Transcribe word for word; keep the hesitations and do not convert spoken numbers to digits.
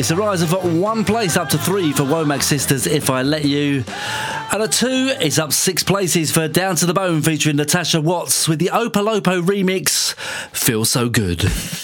It's a rise of one place up to three for Womack Sisters, If I Let You. And a two is up six places for Down to the Bone featuring Natasha Watts with the Opalopo remix, Feel So Good.